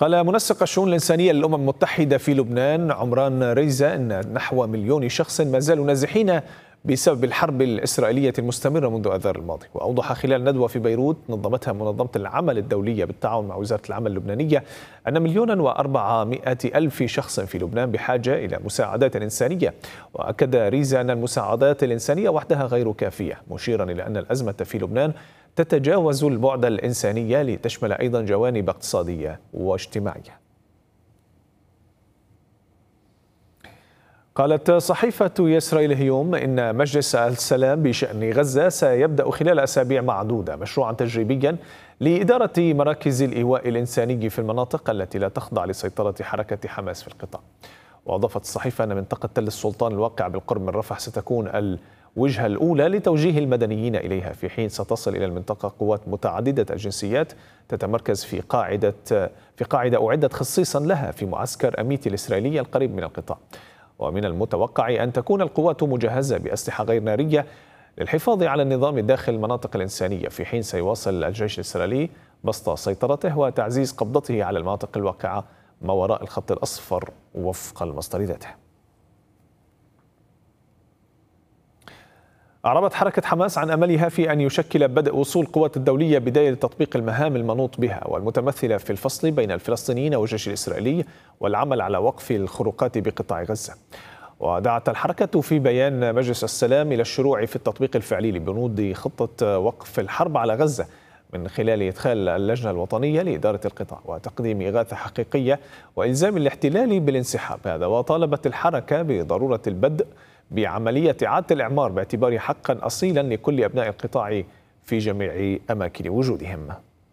قال منسق الشؤون الإنسانية للأمم المتحدة في لبنان عمران ريزة أن نحو 1,000,000 شخص ما زالوا نازحين بسبب الحرب الإسرائيلية المستمرة منذ آذار الماضي. وأوضح خلال ندوة في بيروت نظمتها منظمة العمل الدولية بالتعاون مع وزارة العمل اللبنانية أن 1,400,000 شخص في لبنان بحاجة إلى مساعدات إنسانية. وأكد ريزة أن المساعدات الإنسانية وحدها غير كافية، مشيرا إلى أن الأزمة في لبنان تتجاوز البعد الإنساني لتشمل أيضا جوانب اقتصادية واجتماعية. قالت صحيفة إسرائيل اليوم إن مجلس السلام بشأن غزة سيبدأ خلال أسابيع معدودة مشروعا تجريبيا لإدارة مراكز الإيواء الإنساني في المناطق التي لا تخضع لسيطرة حركة حماس في القطاع. وأضافت الصحيفة أن منطقة تل السلطان الواقعة بالقرب من رفح ستكون الوجهة الأولى لتوجيه المدنيين إليها، في حين ستصل إلى المنطقة قوات متعددة الجنسيات تتمركز في قاعدة أعدت خصيصا لها في معسكر أميتي الإسرائيلي القريب من القطاع. ومن المتوقع أن تكون القوات مجهزة بأسلحة غير نارية للحفاظ على النظام داخل المناطق الإنسانية، في حين سيواصل الجيش الإسرائيلي بسط سيطرته وتعزيز قبضته على المناطق الواقعة ما وراء الخط الأصفر وفق المصدر ذاته. أعربت حركة حماس عن أملها في أن يشكل بدء وصول القوات الدولية بداية تطبيق المهام المنوط بها والمتمثلة في الفصل بين الفلسطينيين والجيش الإسرائيلي والعمل على وقف الخروقات بقطاع غزة. ودعت الحركة في بيان مجلس السلام إلى الشروع في التطبيق الفعلي لبنود خطة وقف الحرب على غزة من خلال إدخال اللجنة الوطنية لإدارة القطاع وتقديم إغاثة حقيقية وإلزام الاحتلال بالانسحاب. هذا وطالبت الحركة بضرورة البدء بعملية إعادة الإعمار باعتباره حقا أصيلا لكل أبناء القطاع في جميع أماكن وجودهم.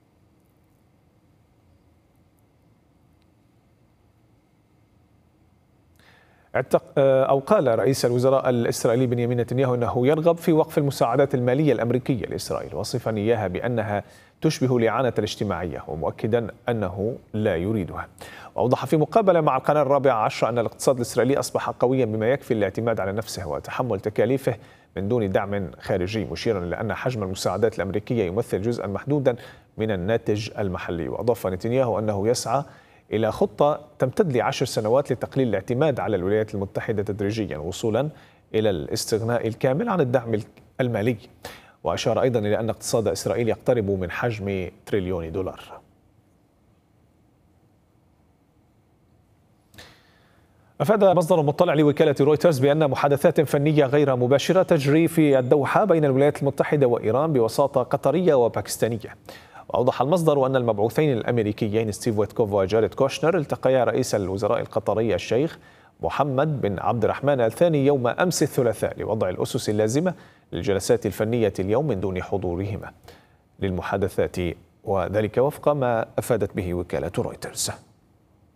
قال رئيس الوزراء الإسرائيلي بنيامين نتنياهو أنه يرغب في وقف المساعدات المالية الأمريكية لإسرائيل، وصفا إياها بأنها تشبه الإعانة الاجتماعية، ومؤكدا أنه لا يريدها. وأوضح في مقابلة مع القناة الرابعة عشر أن الاقتصاد الإسرائيلي أصبح قويا بما يكفي الاعتماد على نفسه وتحمل تكاليفه من دون دعم خارجي، مشيرا إلى أن حجم المساعدات الأمريكية يمثل جزءا محدودا من الناتج المحلي. وأضاف نتنياهو أنه يسعى إلى خطة تمتد ل10 سنوات لتقليل الاعتماد على الولايات المتحدة تدريجيا وصولا إلى الاستغناء الكامل عن الدعم المالي. وأشار أيضا إلى أن اقتصاد إسرائيل يقترب من حجم تريليون دولار. أفاد مصدر مطلع لوكالة رويترز بأن محادثات فنية غير مباشرة تجري في الدوحة بين الولايات المتحدة وإيران بوساطة قطرية وباكستانية. وأوضح المصدر أن المبعوثين الأمريكيين ستيف ويتكوف وجاريد كوشنر التقيا رئيس الوزراء القطري الشيخ محمد بن عبد الرحمن الثاني يوم أمس الثلاثاء لوضع الأسس اللازمة للجلسات الفنية اليوم من دون حضورهما للمحادثات، وذلك وفق ما أفادت به وكالة رويترز.